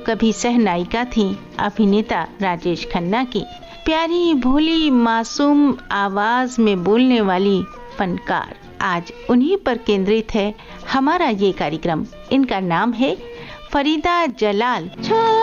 कभी सह नायिका थी अभिनेता राजेश खन्ना की। प्यारी भोली मासूम आवाज में बोलने वाली फनकार, आज उन्हीं पर केंद्रित है हमारा ये कार्यक्रम। इनका नाम है फरीदा जलाल।